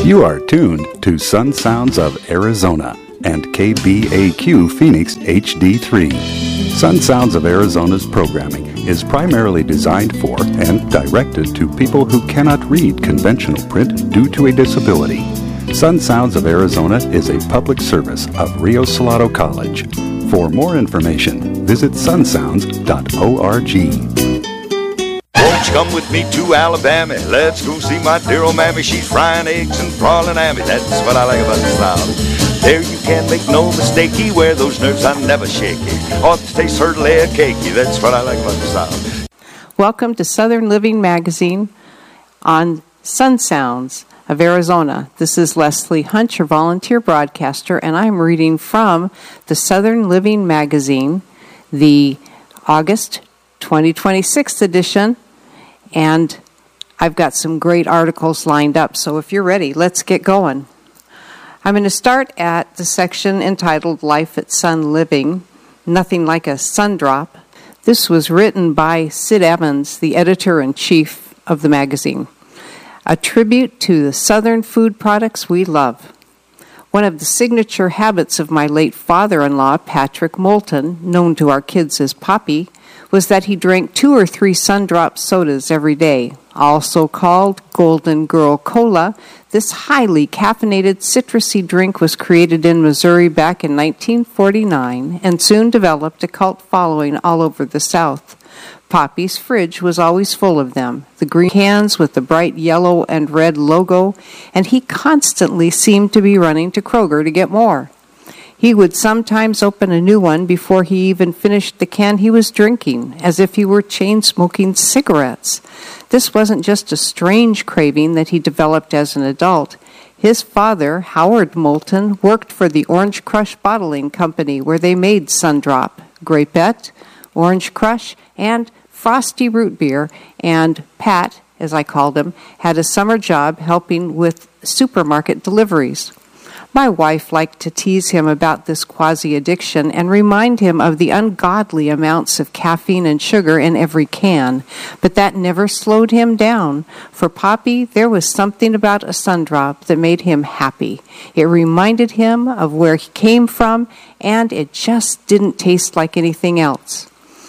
You are tuned to Sun Sounds of Arizona and KBAQ Phoenix HD3. Sun Sounds of Arizona's programming is primarily designed for and directed to people who cannot read conventional print due to a disability. Sun Sounds of Arizona is a public service of Rio Salado College. For more information, visit sunsounds.org. Won't you come with me to Alabama? Let's go see my dear old mammy. She's frying eggs and prawling at me. That's what I like about the South. There you can't make no mistakey. Where those nerves are never shaky. Ought to taste her layer cakey. That's what I like about the South. Welcome to Southern Living Magazine on Sun Sounds of Arizona. This is Leslie Hunt, your volunteer broadcaster, and I'm reading from the Southern Living Magazine, the August 2026 edition, and I've got some great articles lined up, so if you're ready, let's get going. I'm going to start at the section entitled Life at Sun Living, Nothing Like a Sun Drop. This was written by Sid Evans, the editor-in-chief of the magazine. A tribute to the Southern food products we love. One of the signature habits of my late father-in-law, Patrick Moulton, known to our kids as Poppy, was that he drank 2 or 3 Sundrop sodas every day. Also called Golden Girl Cola, this highly caffeinated citrusy drink was created in Missouri back in 1949 and soon developed a cult following all over the South. Poppy's fridge was always full of them, the green cans with the bright yellow and red logo, and he constantly seemed to be running to Kroger to get more. He would sometimes open a new one before he even finished the can he was drinking, as if he were chain-smoking cigarettes. This wasn't just a strange craving that he developed as an adult. His father, Howard Moulton, worked for the Orange Crush Bottling Company, where they made Sundrop, Grapette, Orange Crush, and Frosty Root Beer, and Pat, as I called him, had a summer job helping with supermarket deliveries. My wife liked to tease him about this quasi-addiction and remind him of the ungodly amounts of caffeine and sugar in every can, but that never slowed him down. For Poppy, there was something about a Sundrop that made him happy. It reminded him of where he came from, and it just didn't taste like anything else.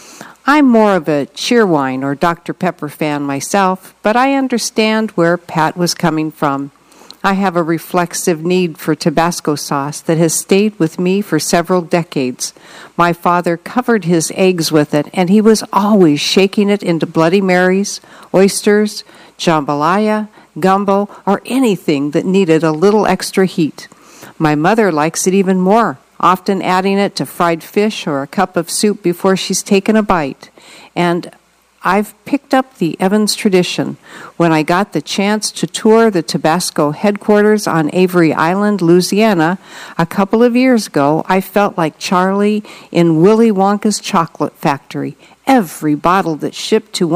I'm more of a Cheerwine or Dr. Pepper fan myself, but I understand where Pat was coming from. I have a reflexive need for Tabasco sauce that has stayed with me for several decades. My father covered his eggs with it, and he was always shaking it into Bloody Marys, oysters, jambalaya, gumbo, or anything that needed a little extra heat. My mother likes it even more, often adding it to fried fish or a cup of soup before she's taken a bite. And I've picked up the Evans tradition. When I got the chance to tour the Tabasco headquarters on Avery Island, Louisiana, a couple of years ago, I felt like Charlie in Willy Wonka's chocolate factory. Every bottle that's shipped to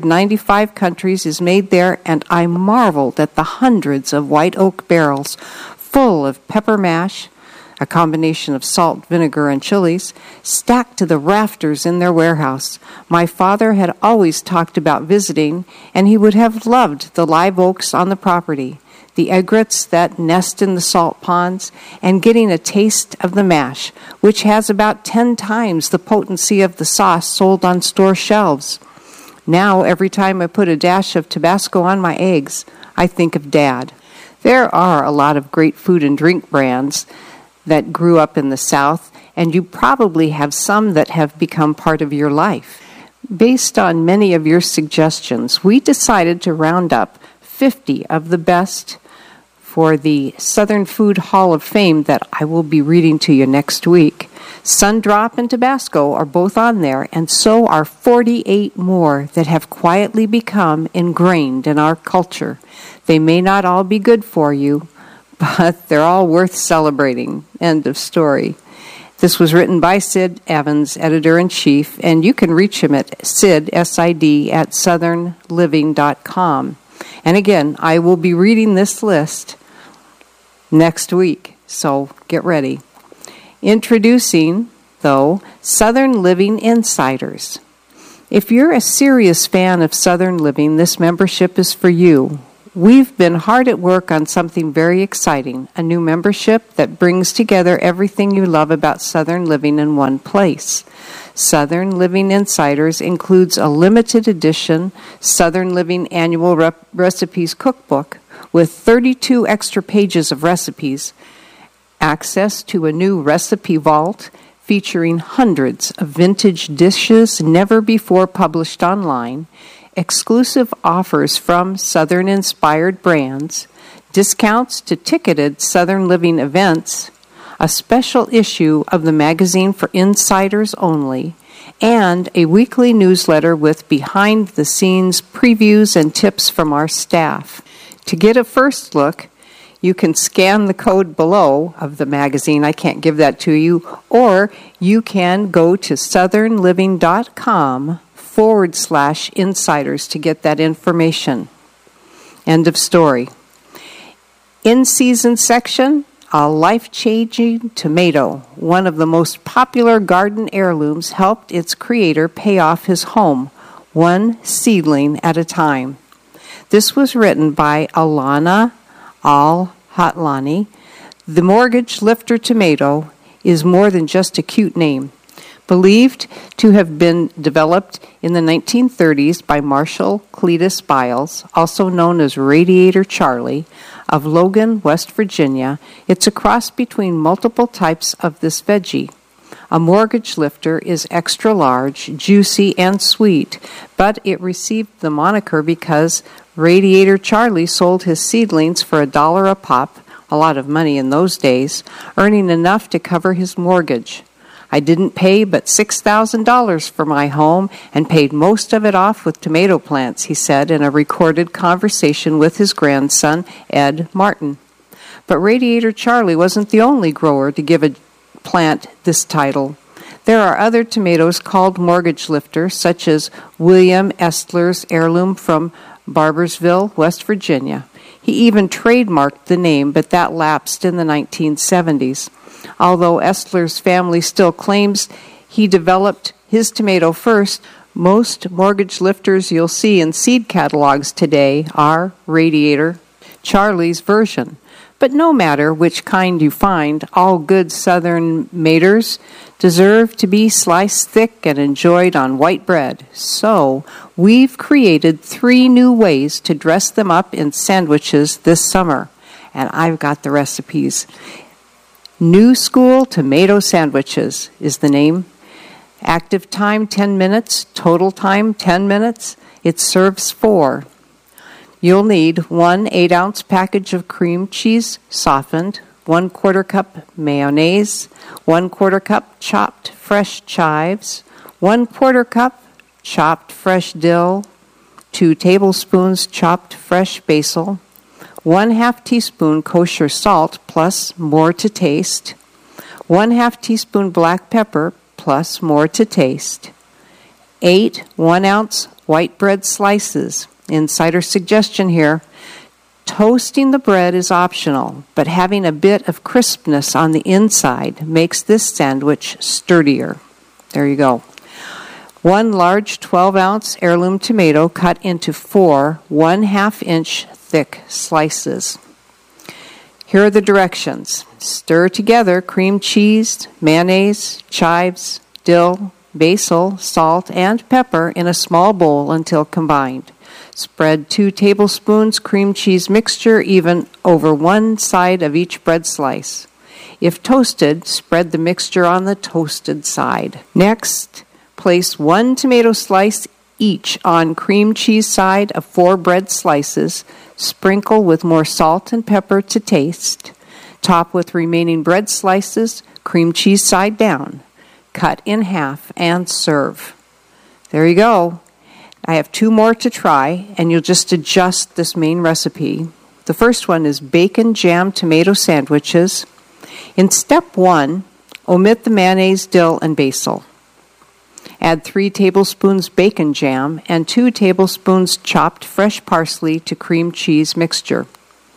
195 countries is made there, and I marveled at the hundreds of white oak barrels full of pepper mash, a combination of salt, vinegar, and chilies, stacked to the rafters in their warehouse. My father had always talked about visiting, and he would have loved the live oaks on the property, the egrets that nest in the salt ponds, and getting a taste of the mash, which has about 10 times the potency of the sauce sold on store shelves. Now, every time I put a dash of Tabasco on my eggs, I think of Dad. There are a lot of great food and drink brands that grew up in the South, and you probably have some that have become part of your life. Based on many of your suggestions, we decided to round up 50 of the best for the Southern Food Hall of Fame that I will be reading to you next week. Sundrop and Tabasco are both on there, and so are 48 more that have quietly become ingrained in our culture. They may not all be good for you, but they're all worth celebrating. End of story. This was written by Sid Evans, editor-in-chief, and you can reach him at Sid, S-I-D, at southernliving.com. And again, I will be reading this list next week, so get ready. Introducing, though, Southern Living Insiders. If you're a serious fan of Southern Living, this membership is for you. We've been hard at work on something very exciting, a new membership that brings together everything you love about Southern living in one place. Southern Living Insiders includes a limited edition Southern Living Annual Recipes Cookbook with 32 extra pages of recipes, access to a new recipe vault featuring hundreds of vintage dishes never before published online, exclusive offers from Southern-inspired brands, discounts to ticketed Southern Living events, a special issue of the magazine for insiders only, and a weekly newsletter with behind-the-scenes previews and tips from our staff. To get a first look, you can scan the code below of the magazine. I can't give that to you. Or you can go to southernliving.com/insiders to get that information. End of story. In-season section, a life-changing tomato, one of the most popular garden heirlooms, helped its creator pay off his home, one seedling at a time. This was written by Alana Al-Hatlani. The mortgage lifter tomato is more than just a cute name. Believed to have been developed in the 1930s by Marshall Cletus Biles, also known as Radiator Charlie, of Logan, West Virginia, it's a cross between multiple types of this veggie. A mortgage lifter is extra large, juicy, and sweet, but it received the moniker because Radiator Charlie sold his seedlings for $1 a pop, a lot of money in those days, earning enough to cover his mortgage. I didn't pay but $6,000 for my home and paid most of it off with tomato plants, he said in a recorded conversation with his grandson, Ed Martin. But Radiator Charlie wasn't the only grower to give a plant this title. There are other tomatoes called mortgage lifters, such as William Estler's heirloom from Barbersville, West Virginia. He even trademarked the name, but that lapsed in the 1970s. Although Estler's family still claims he developed his tomato first, most mortgage lifters you'll see in seed catalogs today are Radiator Charlie's version. But no matter which kind you find, all good Southern maters deserve to be sliced thick and enjoyed on white bread. So we've created 3 new ways to dress them up in sandwiches this summer. And I've got the recipes. New School Tomato Sandwiches is the name. Active time 10 minutes, total time 10 minutes. It serves 4. You'll need 1 8-ounce package of cream cheese softened, 1/4 cup mayonnaise, 1/4 cup chopped fresh chives, 1/4 cup chopped fresh dill, 2 tablespoons chopped fresh basil, 1/2 teaspoon kosher salt plus more to taste, 1/2 teaspoon black pepper plus more to taste, 8 1-ounce white bread slices. Insider suggestion here. Toasting the bread is optional, but having a bit of crispness on the inside makes this sandwich sturdier. There you go. 1 large 12-ounce heirloom tomato cut into 4 1/2-inch thick slices. Here are the directions. Stir together cream cheese, mayonnaise, chives, dill, basil, salt, and pepper in a small bowl until combined. Spread 2 tablespoons cream cheese mixture even over one side of each bread slice. If toasted, spread the mixture on the toasted side. Next, place 1 tomato slice each on cream cheese side of 4 bread slices. Sprinkle with more salt and pepper to taste. Top with remaining bread slices, cream cheese side down. Cut in half and serve. There you go. I have 2 more to try, and you'll just adjust this main recipe. The first one is bacon jam tomato sandwiches. In step 1, omit the mayonnaise, dill, and basil. Add 3 tablespoons bacon jam and 2 tablespoons chopped fresh parsley to cream cheese mixture.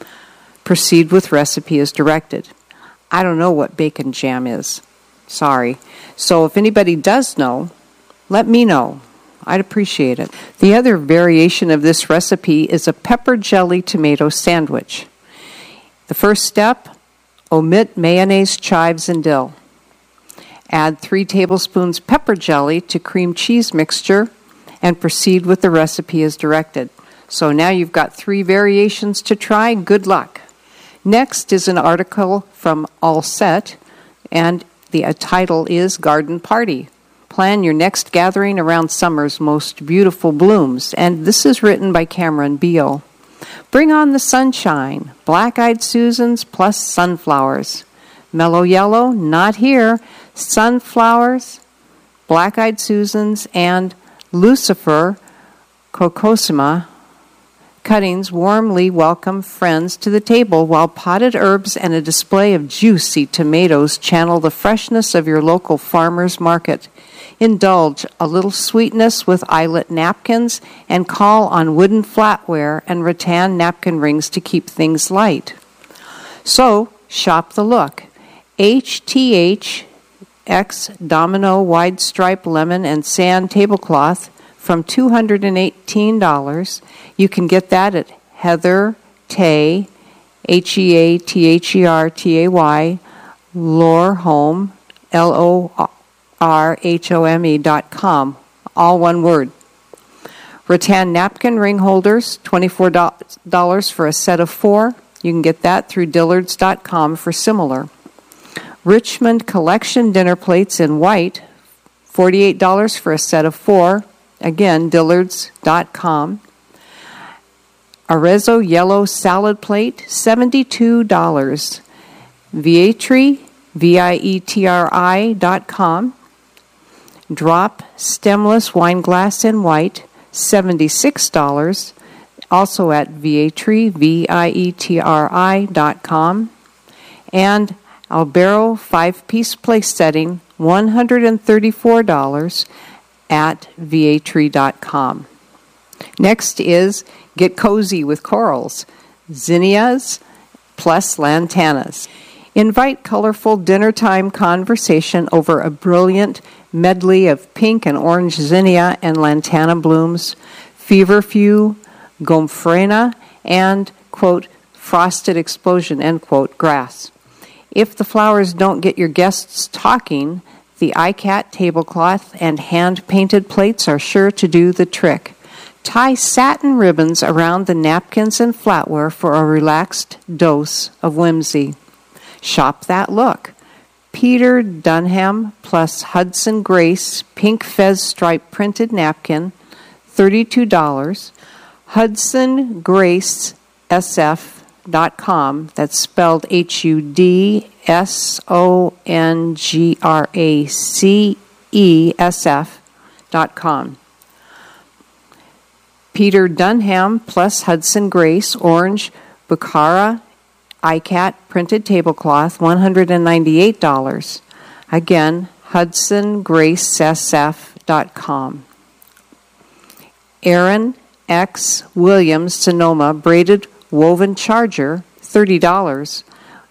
Proceed with recipe as directed. I don't know what bacon jam is. Sorry. So if anybody does know, let me know. I'd appreciate it. The other variation of this recipe is a pepper jelly tomato sandwich. The first step, omit mayonnaise, chives, and dill. Add 3 tablespoons pepper jelly to cream cheese mixture and proceed with the recipe as directed. So now you've got 3 variations to try. Good luck. Next is an article from All Set, and the title is Garden Party. Plan your next gathering around summer's most beautiful blooms. And this is written by Cameron Beal. Bring on the sunshine, black-eyed Susans plus sunflowers. Mellow yellow, not here. Sunflowers, black-eyed Susans, and Lucifer cocosima cuttings warmly welcome friends to the table, while potted herbs and a display of juicy tomatoes channel the freshness of your local farmer's market. Indulge a little sweetness with eyelet napkins and call on wooden flatware and rattan napkin rings to keep things light. So, shop the look. HTH X Domino Wide Stripe Lemon and Sand Tablecloth from $218. You can get that at Heather Tay, HeaThertay, Lorhome, LORHOME.com. All one word. Rattan napkin ring holders, $24 for a set of 4. You can get that through Dillards.com for similar. Richmond Collection dinner plates in white, $48 for a set of 4. Again, Dillards.com. Arezzo yellow salad plate, $72. Vietri, Vietri.com. Drop stemless wine glass in white, $76. Also at Vietri, Vietri.com. And Albero 5-piece place setting, $134 at Vietri.com. Next is Get Cozy with Corals, zinnias plus lantanas. Invite colorful dinnertime conversation over a brilliant medley of pink and orange zinnia and lantana blooms, feverfew, gomphrena, and, quote, frosted explosion, end quote, grass. If the flowers don't get your guests talking, the iCat tablecloth and hand-painted plates are sure to do the trick. Tie satin ribbons around the napkins and flatware for a relaxed dose of whimsy. Shop that look. Peter Dunham plus Hudson Grace pink fez stripe printed napkin, $32. Hudson Grace SF.com. That's spelled HUDSONGRACESF.com. Peter Dunham plus Hudson Grace orange Bukhara iCat printed tablecloth, $198. Again, HudsonGraceSF.com. Aaron X. Williams Sonoma braided woven charger, $30.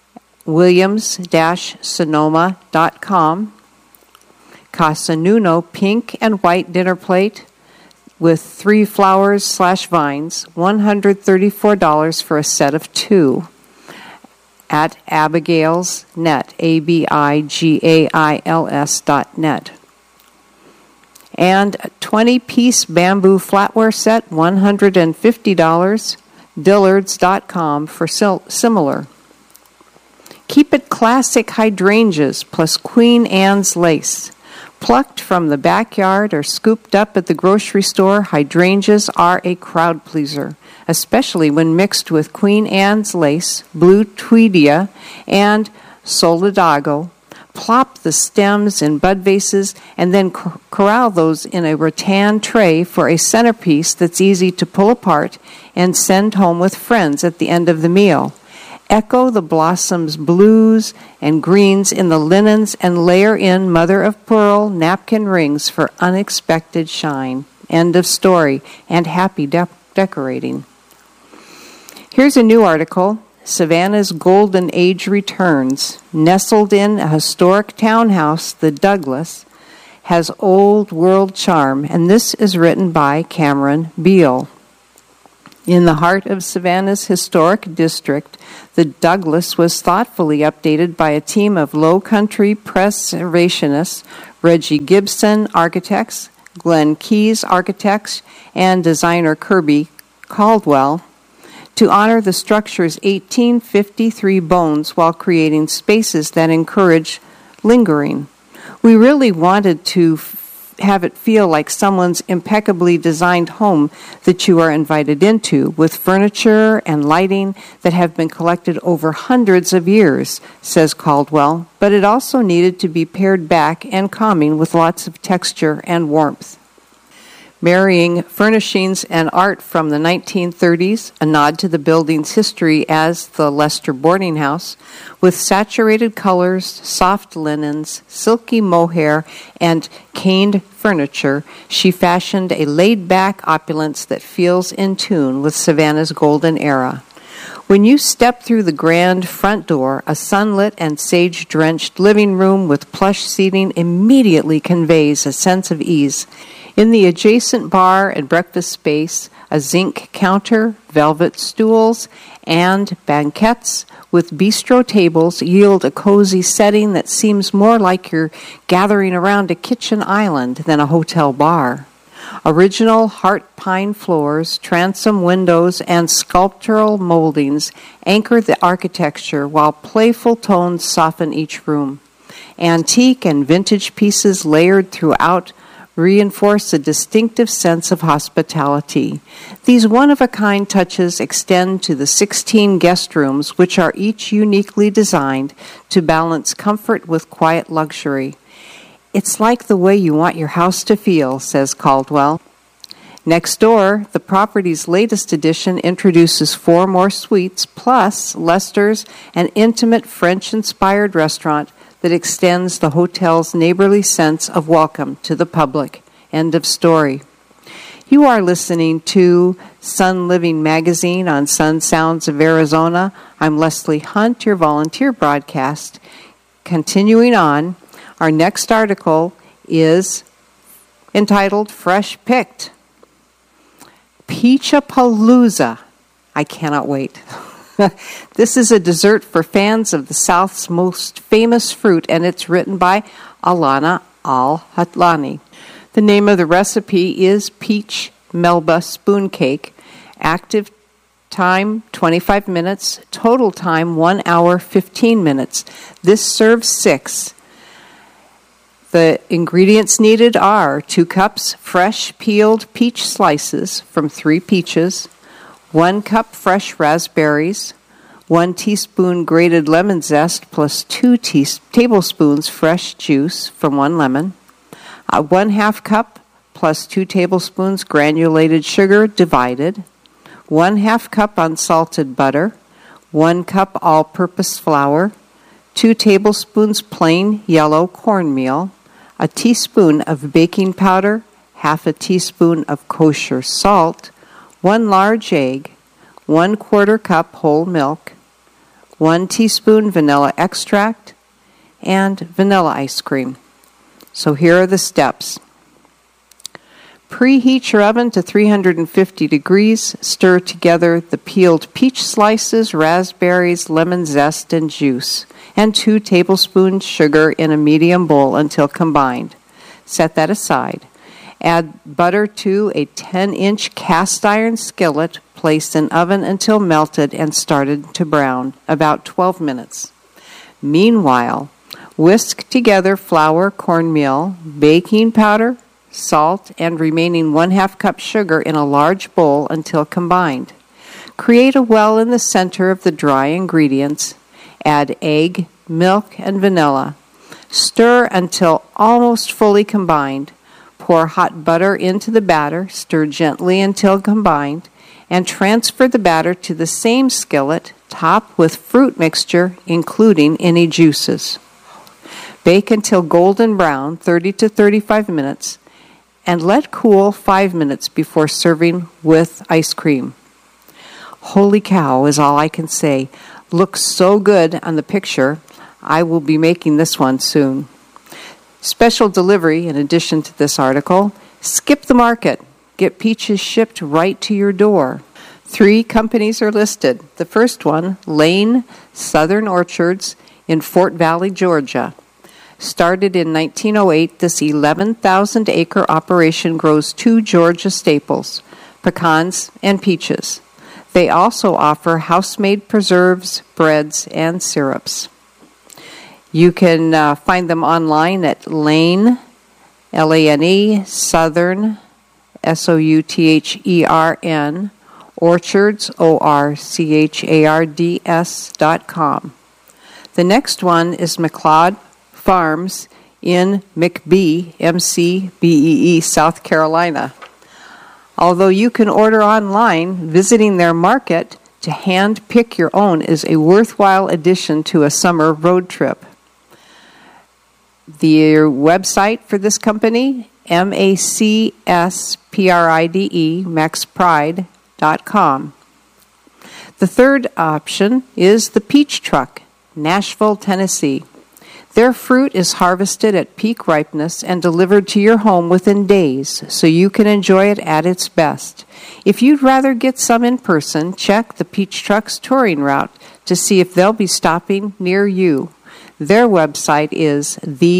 Williams-Sonoma.com. Casa Nuno pink and white dinner plate with 3 flowers/vines, $134 for a set of 2. At Abigail's Net, ABIGAILS.net. And a 20-piece bamboo flatware set, $150, Dillards.com for similar. Keep it classic hydrangeas plus Queen Anne's lace. Plucked from the backyard or scooped up at the grocery store, hydrangeas are a crowd pleaser, especially when mixed with Queen Anne's lace, blue tweedia, and solidago. Plop the stems in bud vases and then corral those in a rattan tray for a centerpiece that's easy to pull apart and send home with friends at the end of the meal. Echo the blossoms' blues and greens in the linens and layer in mother-of-pearl napkin rings for unexpected shine. End of story. And happy decorating. Here's a new article. Savannah's Golden Age returns. Nestled in a historic townhouse, the Douglas, has old world charm, and this is written by Cameron Beal. In the heart of Savannah's historic district, the Douglas was thoughtfully updated by a team of Low Country preservationists, Reggie Gibson Architects, Glenn Keyes Architects, and designer Kirby Caldwell, to honor the structure's 1853 bones while creating spaces that encourage lingering. We really wanted to have it feel like someone's impeccably designed home that you are invited into, with furniture and lighting that have been collected over hundreds of years, says Caldwell, but it also needed to be pared back and calming with lots of texture and warmth. Marrying furnishings and art from the 1930s, a nod to the building's history as the Lester Boarding House, with saturated colors, soft linens, silky mohair, and caned furniture, she fashioned a laid-back opulence that feels in tune with Savannah's golden era. When you step through the grand front door, a sunlit and sage-drenched living room with plush seating immediately conveys a sense of ease. In the adjacent bar and breakfast space, a zinc counter, velvet stools, and banquettes with bistro tables yield a cozy setting that seems more like you're gathering around a kitchen island than a hotel bar. Original heart pine floors, transom windows, and sculptural moldings anchor the architecture while playful tones soften each room. Antique and vintage pieces layered throughout reinforce a distinctive sense of hospitality. These one-of-a-kind touches extend to the 16 guest rooms, which are each uniquely designed to balance comfort with quiet luxury. It's like the way you want your house to feel, says Caldwell. Next door, the property's latest addition introduces 4 more suites, plus Lester's, an intimate French-inspired restaurant that extends the hotel's neighborly sense of welcome to the public. End of story. You are listening to Sun Living Magazine on Sun Sounds of Arizona. I'm Leslie Hunt, your volunteer broadcast. Continuing on, our next article is entitled Fresh Picked. Peachapalooza. I cannot wait. This is a dessert for fans of the South's most famous fruit, and it's written by Alana Al-Hatlani. The name of the recipe is Peach Melba Spoon Cake. Active time, 25 minutes. Total time, 1 hour, 15 minutes. This serves 6. The ingredients needed are 2 cups fresh peeled peach slices from 3 peaches, 1 cup fresh raspberries, 1 teaspoon grated lemon zest plus 2 tablespoons fresh juice from 1 lemon, 1/2 cup plus 2 tablespoons granulated sugar divided, 1/2 cup unsalted butter, 1 cup all-purpose flour, 2 tablespoons plain yellow cornmeal, a teaspoon of baking powder, 1/2 teaspoon of kosher salt, 1 large egg, 1/4 cup whole milk, 1 teaspoon vanilla extract, and vanilla ice cream. So here are the steps. Preheat your oven to 350 degrees. Stir together the peeled peach slices, raspberries, lemon zest, and juice, and 2 tablespoons sugar in a medium bowl until combined. Set that aside. Add butter to a 10-inch cast iron skillet, placed in oven until melted and started to brown, about 12 minutes. Meanwhile, whisk together flour, cornmeal, baking powder, salt, and remaining 1/2 cup sugar in a large bowl until combined. Create a well in the center of the dry ingredients. Add egg, milk, and vanilla. Stir until almost fully combined. Pour hot butter into the batter, stir gently until combined, and transfer the batter to the same skillet. Top with fruit mixture, including any juices. Bake until golden brown, 30 to 35 minutes, and let cool 5 minutes before serving with ice cream. Holy cow is all I can say. Looks so good on the picture. I will be making this one soon. Special delivery, in addition to this article, skip the market. Get peaches shipped right to your door. 3 companies are listed. The first one, Lane Southern Orchards in Fort Valley, Georgia. Started in 1908, this 11,000-acre operation grows 2 Georgia staples, pecans and peaches. They also offer house-made preserves, breads, and syrups. You can find them online at Lane, Lane, Southern, Southern, Orchards, ORCHARDS.com. The next one is McLeod Farms in McBee, MCBEE, South Carolina. Although you can order online, visiting their market to hand pick your own is a worthwhile addition to a summer road trip. The website for this company, MACSPRIDE, MaxPride.com. The third option is the Peach Truck, Nashville, Tennessee. Their fruit is harvested at peak ripeness and delivered to your home within days, so you can enjoy it at its best. If you'd rather get some in person, check the Peach Truck's touring route to see if they'll be stopping near you. Their website is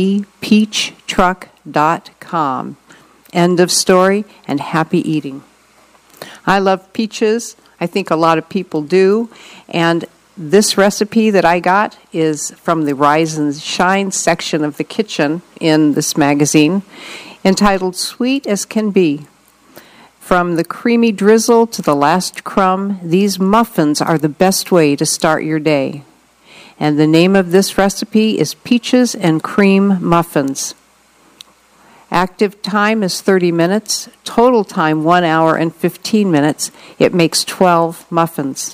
thepeachtruck.com. End of story, and happy eating. I love peaches. I think a lot of people do. And this recipe that I got is from the Rise and Shine section of the kitchen in this magazine, entitled Sweet as Can Be. From the creamy drizzle to the last crumb, these muffins are the best way to start your day. And the name of this recipe is Peaches and Cream Muffins. Active time is 30 minutes. Total time, 1 hour and 15 minutes. It makes 12 muffins.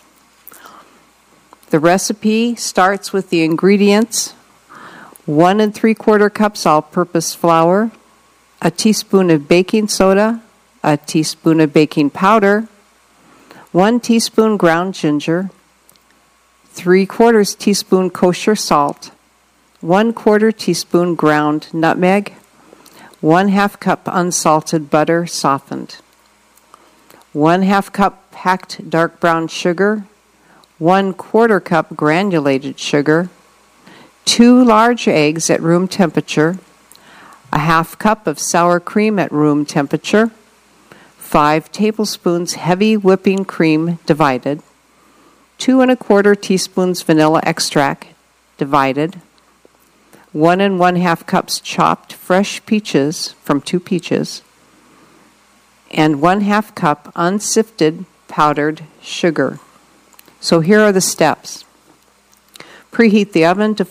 The recipe starts with the ingredients: 1 3/4 cups all-purpose flour, a teaspoon of baking soda, a teaspoon of baking powder, 1 teaspoon ground ginger, 3/4 teaspoon kosher salt, 1/4 teaspoon ground nutmeg, 1/2 cup unsalted butter softened, 1/2 cup packed dark brown sugar, 1/4 cup granulated sugar, 2 large eggs at room temperature, a 1/2 cup of sour cream at room temperature, 5 tablespoons heavy whipping cream divided, 2 1/4 teaspoons vanilla extract divided, 1 1/2 cups chopped fresh peaches from 2 peaches, and 1/2 cup unsifted powdered sugar. So here are the steps. Preheat the oven to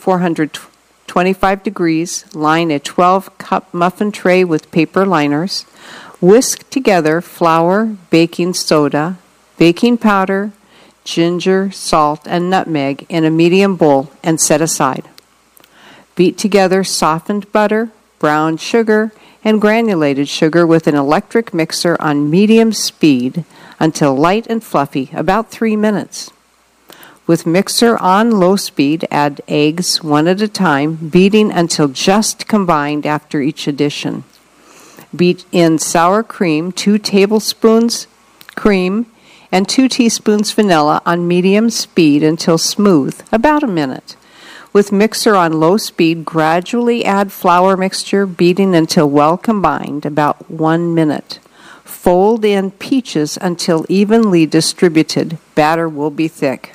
425 degrees. Line a 12-cup muffin tray with paper liners. Whisk together flour, baking soda, baking powder, ginger, salt, and nutmeg in a medium bowl and set aside. Beat together softened butter, brown sugar, and granulated sugar with an electric mixer on medium speed until light and fluffy, about 3 minutes. With mixer on low speed, add eggs 1 at a time, beating until just combined after each addition. Beat in sour cream, 2 tablespoons cream, and 2 teaspoons vanilla on medium speed until smooth, about a minute. With mixer on low speed, gradually add flour mixture, beating until well combined, about 1 minute. Fold in peaches until evenly distributed. Batter will be thick.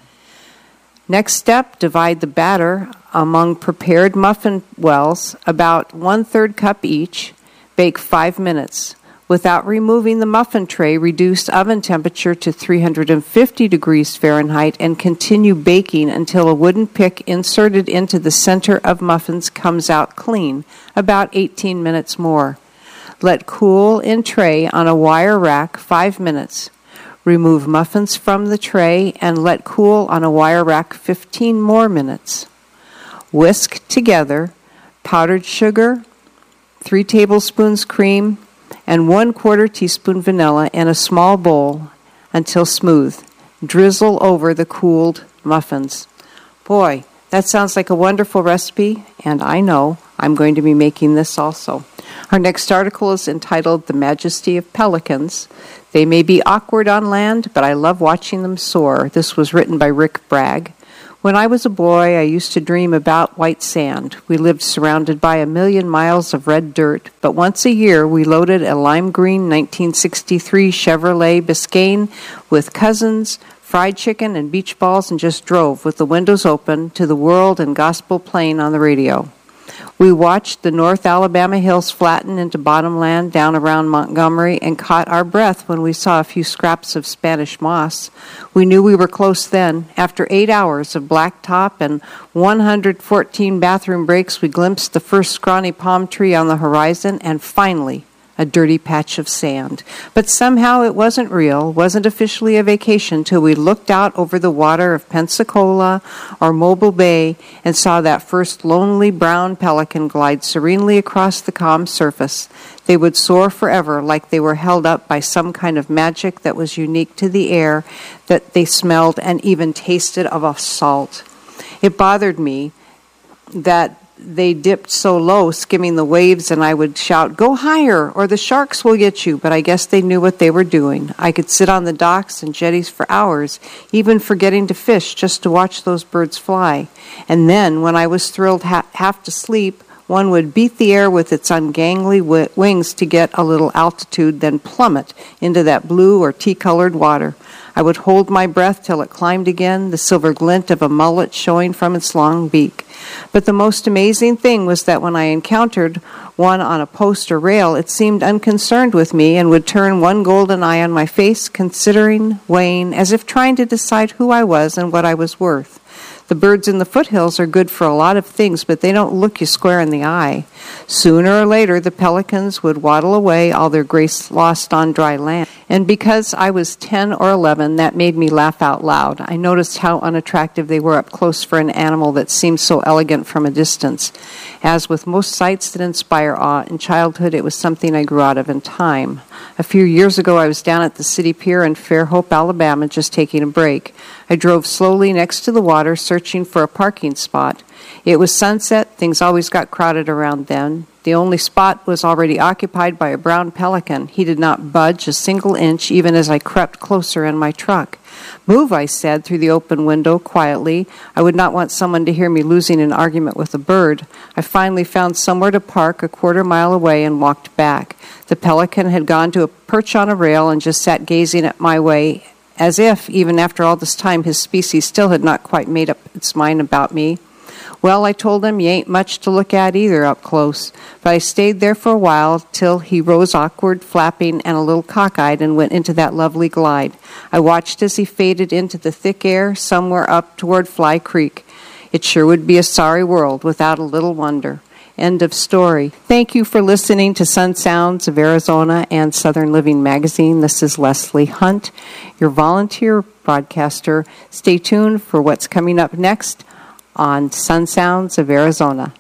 Next step, divide the batter among prepared muffin wells, about 1/3 cup each. Bake 5 minutes. Without removing the muffin tray, reduce oven temperature to 350 degrees Fahrenheit and continue baking until a wooden pick inserted into the center of muffins comes out clean, about 18 minutes more. Let cool in tray on a wire rack 5 minutes. Remove muffins from the tray and let cool on a wire rack 15 more minutes. Whisk together powdered sugar, 3 tablespoons cream, and 1/4 teaspoon vanilla in a small bowl until smooth. Drizzle over the cooled muffins. Boy, that sounds like a wonderful recipe, and I know I'm going to be making this also. Our next article is entitled The Majesty of Pelicans. They may be awkward on land, but I love watching them soar. This was written by Rick Bragg. When I was a boy, I used to dream about white sand. We lived surrounded by 1,000,000 miles of red dirt, but once a year we loaded a lime green 1963 Chevrolet Biscayne with cousins, fried chicken, and beach balls, and just drove with the windows open to the world and gospel playing on the radio. We watched the North Alabama hills flatten into bottomland down around Montgomery and caught our breath when we saw a few scraps of Spanish moss. We knew we were close then. After 8 hours of blacktop and 114 bathroom breaks, we glimpsed the first scrawny palm tree on the horizon and finally a dirty patch of sand. But somehow it wasn't real, wasn't officially a vacation till we looked out over the water of Pensacola or Mobile Bay and saw that first lonely brown pelican glide serenely across the calm surface. They would soar forever like they were held up by some kind of magic that was unique to the air that they smelled and even tasted of salt. It bothered me that they dipped so low, skimming the waves, and I would shout, "Go higher, or the sharks will get you," but I guess they knew what they were doing. I could sit on the docks and jetties for hours, even forgetting to fish just to watch those birds fly. And then, when I was thrilled half to sleep, one would beat the air with its ungainly wings to get a little altitude, then plummet into that blue or tea-colored water. I would hold my breath till it climbed again, the silver glint of a mullet showing from its long beak. But the most amazing thing was that when I encountered one on a post or rail, it seemed unconcerned with me and would turn one golden eye on my face, considering, weighing, as if trying to decide who I was and what I was worth. The birds in the foothills are good for a lot of things, but they don't look you square in the eye. Sooner or later, the pelicans would waddle away, all their grace lost on dry land. And because I was 10 or 11, that made me laugh out loud. I noticed how unattractive they were up close for an animal that seemed so elegant from a distance. As with most sights that inspire awe, in childhood it was something I grew out of in time. A few years ago, I was down at the city pier in Fairhope, Alabama, just taking a break. I drove slowly next to the water, searching for a parking spot. It was sunset. Things always got crowded around then. The only spot was already occupied by a brown pelican. He did not budge a single inch, even as I crept closer in my truck. "Move," I said through the open window quietly. I would not want someone to hear me losing an argument with a bird. I finally found somewhere to park a quarter-mile away and walked back. The pelican had gone to a perch on a rail and just sat gazing at my way, as if, even after all this time, his species still had not quite made up its mind about me. "Well," I told him, "you ain't much to look at either up close." But I stayed there for a while till he rose awkward, flapping, and a little cockeyed and went into that lovely glide. I watched as he faded into the thick air somewhere up toward Fly Creek. It sure would be a sorry world without a little wonder. End of story. Thank you for listening to Sun Sounds of Arizona and Southern Living Magazine. This is Leslie Hunt, your volunteer broadcaster. Stay tuned for what's coming up next on Sun Sounds of Arizona.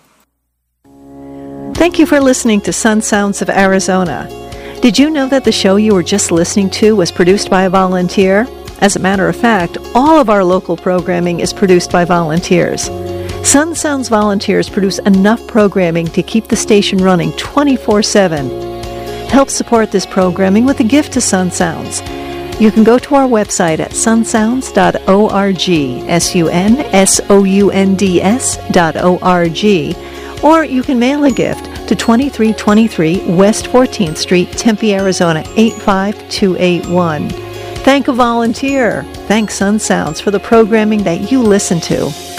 Thank you for listening to Sun Sounds of Arizona. Did you know that the show you were just listening to was produced by a volunteer? As a matter of fact, all of our local programming is produced by volunteers. Sun Sounds volunteers produce enough programming to keep the station running 24/7. Help support this programming with a gift to Sun Sounds. You can go to our website at sunsounds.org, sunsounds.org, or you can mail a gift to 2323 West 14th Street, Tempe, Arizona 85281. Thank a volunteer. Thank Sun Sounds for the programming that you listen to.